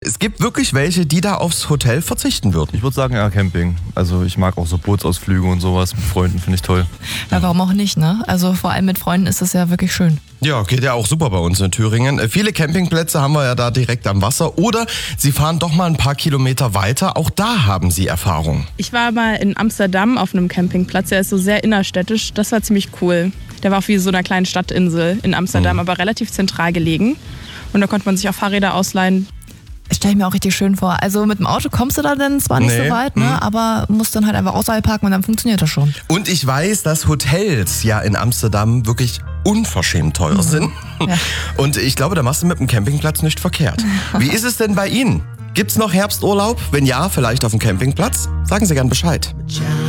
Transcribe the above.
es gibt wirklich welche, die da aufs Hotel verzichten würden. Ich würde sagen, ja, Camping. Also ich mag auch so Bootsausflüge und sowas mit Freunden, finde ich toll. Ja, warum auch nicht, ne? Also vor allem mit Freunden ist es ja wirklich schön. Ja, geht ja auch super bei uns in Thüringen. Viele Campingplätze haben wir ja da direkt am Wasser. Oder Sie fahren doch mal ein paar Kilometer weiter. Auch da haben Sie Erfahrung. Ich war mal in Amsterdam auf einem Campingplatz. Der ist so sehr innerstädtisch. Das war ziemlich cool. Der war auch wie so einer kleinen Stadtinsel in Amsterdam, aber relativ zentral gelegen. Und da konnte man sich auch Fahrräder ausleihen. Stell ich mir auch richtig schön vor. Also mit dem Auto kommst du da denn zwar nicht so weit, ne? Aber musst dann halt einfach außerhalb parken und dann funktioniert das schon. Und ich weiß, dass Hotels ja in Amsterdam wirklich unverschämt teuer sind. Ja. Und ich glaube, da machst du mit dem Campingplatz nicht verkehrt. Wie ist es denn bei Ihnen? Gibt's noch Herbsturlaub? Wenn ja, vielleicht auf dem Campingplatz? Sagen Sie gern Bescheid.